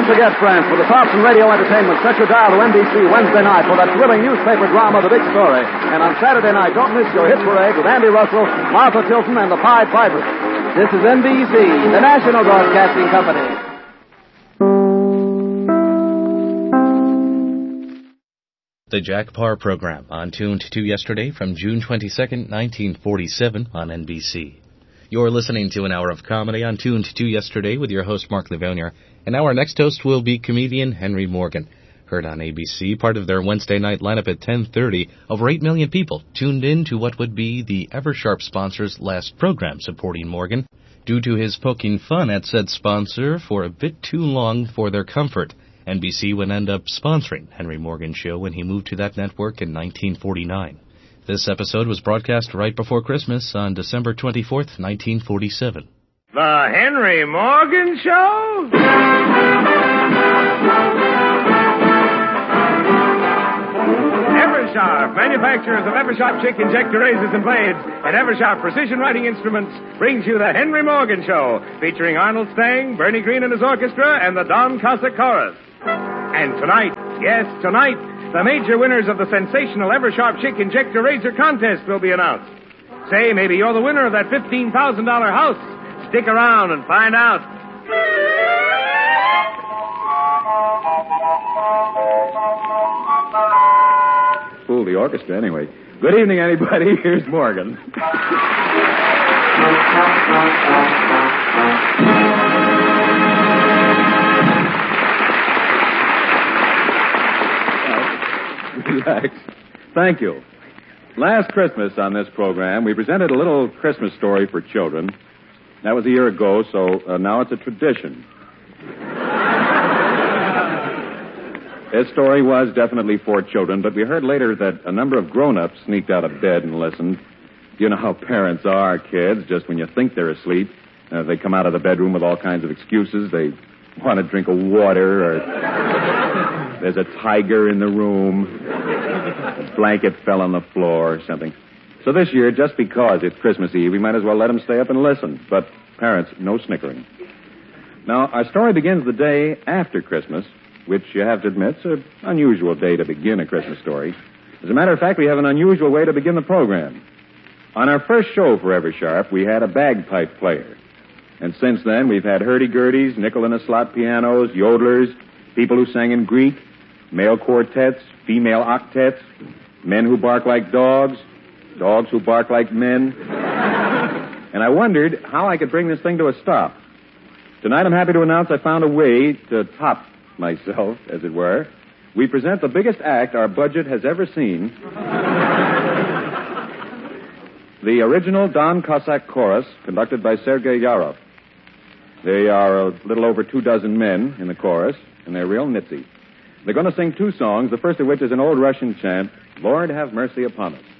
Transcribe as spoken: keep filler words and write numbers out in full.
Don't forget, friends, for the tops in radio entertainment, set your dial to N B C Wednesday night for that thrilling newspaper drama, The Big Story. And on Saturday night, don't miss your hit parade with Andy Russell, Martha Tilton, and the Pied Pipers. This is N B C, the National Broadcasting Company. The Jack Paar Program, on Tuned to Yesterday from June twenty-second, nineteen forty-seven on N B C. You're listening to an hour of comedy on Tuned to Yesterday with your host, Mark Livonier. And now our next host will be comedian Henry Morgan. Heard on A B C, part of their Wednesday night lineup at ten thirty, over eight million people tuned in to what would be the Eversharp sponsor's last program supporting Morgan, due to his poking fun at said sponsor for a bit too long for their comfort. N B C would end up sponsoring Henry Morgan's show when he moved to that network in nineteen forty-nine. This episode was broadcast right before Christmas on December twenty-fourth, nineteen forty-seven. The Henry Morgan Show? Eversharp, manufacturers of Eversharp Chick Injector razors and blades, and Eversharp Precision Writing Instruments, brings you the Henry Morgan Show, featuring Arnold Stang, Bernie Green and his orchestra, and the Don Cossack Chorus. And tonight, yes, tonight, the major winners of the sensational Eversharp Chick Injector Razor Contest will be announced. Say, maybe you're the winner of that fifteen thousand dollars house. Stick around and find out. Fool the orchestra, anyway. Good evening, anybody. Here's Morgan. Relax. Thank you. Last Christmas on this program, we presented a little Christmas story for children. That was a year ago, so uh, now it's a tradition. This story was definitely for children, but we heard later that a number of grown-ups sneaked out of bed and listened. You know how parents are, kids. Just when you think they're asleep, uh, they come out of the bedroom with all kinds of excuses. They want a drink of water, or there's a tiger in the room, a blanket fell on the floor, or something. So this year, just because it's Christmas Eve, we might as well let them stay up and listen. But parents, no snickering. Now, our story begins the day after Christmas, which you have to admit is an unusual day to begin a Christmas story. As a matter of fact, we have an unusual way to begin the program. On our first show for Eversharp, we had a bagpipe player. And since then, we've had hurdy-gurdies, nickel-in-a-slot pianos, yodelers, people who sang in Greek, male quartets, female octets, men who bark like dogs, dogs who bark like men. And I wondered how I could bring this thing to a stop. Tonight, I'm happy to announce I found a way to top myself, as it were. We present the biggest act our budget has ever seen. The original Don Cossack Chorus, conducted by Sergei Yarov. They are a little over two dozen men in the chorus, and they're real nitsy. They're going to sing two songs, the first of which is an old Russian chant, Lord Have Mercy Upon Us.